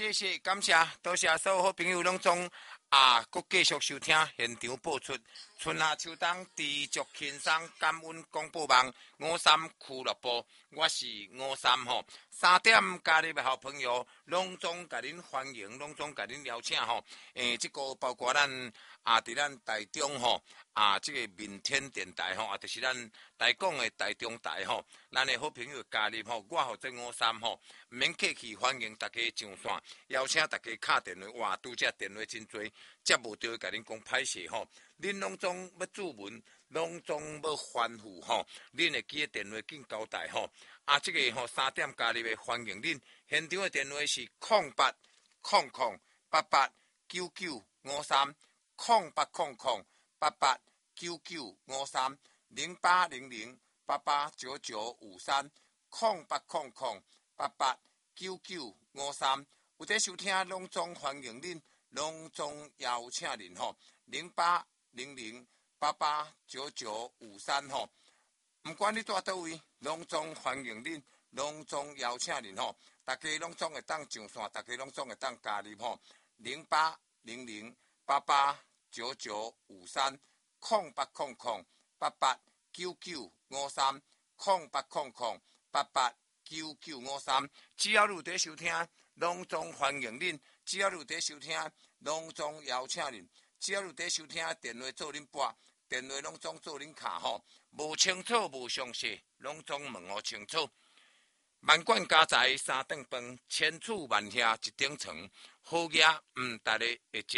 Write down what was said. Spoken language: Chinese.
谢谢，感谢，多谢所有好朋友拢总搁继续收听现场播出。春夏秋冬持续轻松，感恩广播网53俱乐部，我是53吼。3点加入的好朋友，拢总甲恁欢迎，拢总甲恁邀请吼。这个包括咱伫咱台中吼这个明天电台吼就是咱台港的台中台吼，咱的好朋友加入吼，我或者53吼，唔免客气，欢迎大家上线，邀请大家敲电话，哇，拄则电话真多，接无到甲恁讲歹势吼。恁拢总要注文，拢总要吩咐吼，恁会记电话紧交代吼。这个吼3点加入的欢迎恁，现场的电话是0800889953，0800889953，0800889953，有在收听拢总欢迎恁，拢总邀请恁吼。0800889953吼，不管你住倒位，拢总欢迎恁，拢总邀请恁吼。大家拢总会当上线，大家拢总会当加入吼。0800889953，0800889953，只要你有在收听，拢总欢迎恁；只要你有在收听，拢总邀请恁；只要你有在收听，电话做恁拨，电话拢总做恁卡吼。无清楚无详细，拢总问我清楚。万贯家财3顿饭，千处万下一顶床。好嘢，毋逐个会食。